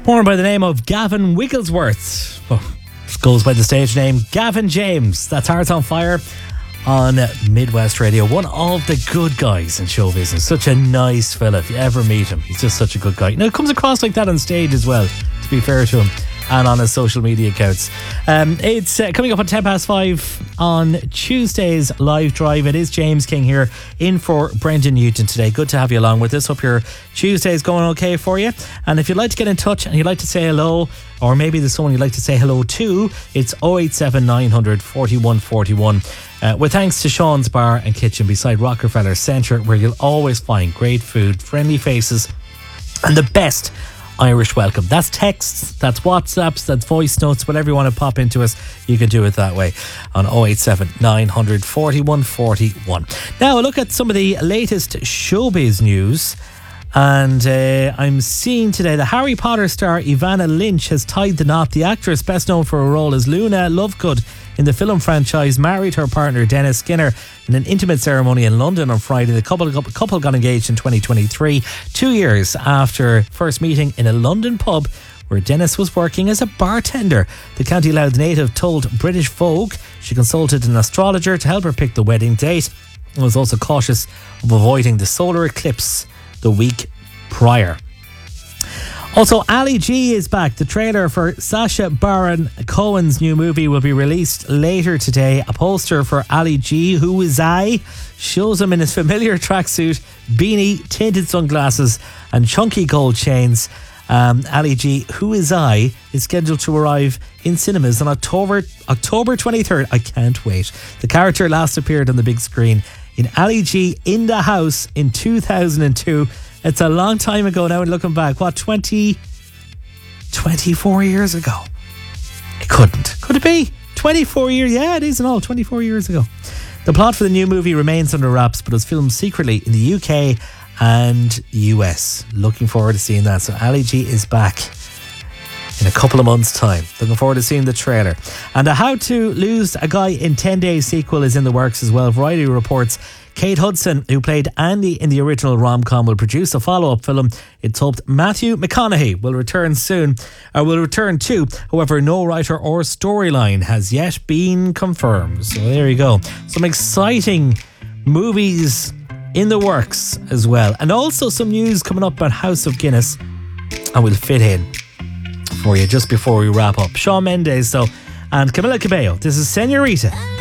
Born by the name of Gavin Wigglesworth. Goes by the stage name Gavin James. That's Hearts on Fire on Midwest Radio. One of the good guys in show business. Such a nice fella. If you ever meet him, he's just such a good guy. Now, it comes across like that on stage as well, to be fair to him, and on his social media accounts. It's coming up at 5:10 on Tuesday's Live Drive. It is James King here in for Brendan Newton today. Good to have you along with us. Hope your Tuesday's going okay for you. And if you'd like to get in touch and you'd like to say hello, or maybe there's someone you'd like to say hello to, it's 087 900 4141. With thanks to Sean's Bar and Kitchen beside Rockefeller Centre, where you'll always find great food, friendly faces, and the best Irish welcome. That's texts, that's WhatsApps, that's voice notes, whatever you want to pop into us, you can do it that way on 087 900 4141. Now, a look at some of the latest showbiz news. And I'm seeing today that Harry Potter star Ivana Lynch has tied the knot. The actress, best known for her role as Luna Lovegood in the film franchise, married her partner Dennis Skinner in an intimate ceremony in London on Friday. The couple got engaged in 2023, 2 years after first meeting in a London pub where Dennis was working as a bartender. The County Louth native told British Vogue she consulted an astrologer to help her pick the wedding date and was also cautious of avoiding the solar eclipse the week prior. Also, Ali G is back. The trailer for Sacha Baron Cohen's new movie will be released later today. A poster for Ali G, Who Is I, shows him in his familiar tracksuit, beanie, tinted sunglasses and chunky gold chains. Ali G, Who Is I, is scheduled to arrive in cinemas on October 23rd. I can't wait. The character last appeared on the big screen in Ali G in the House in 2002. It's a long time ago now, and looking back, 24 years ago? It couldn't. Could it be? 24 years? Yeah, it is and all. 24 years ago. The plot for the new movie remains under wraps, but was filmed secretly in the UK and US. Looking forward to seeing that. So Ali G is back in a couple of months' time. Looking forward to seeing the trailer. And a How to Lose a Guy in 10 Days sequel is in the works as well. Variety reports Kate Hudson, who played Andy in the original rom-com, will produce a follow-up film. It's hoped Matthew McConaughey will return too. However, no writer or storyline has yet been confirmed. So there you go. Some exciting movies in the works as well. And also some news coming up about House of Guinness. And we'll fit in for you just before we wrap up. Shawn Mendes, though, and Camila Cabello. This is Señorita.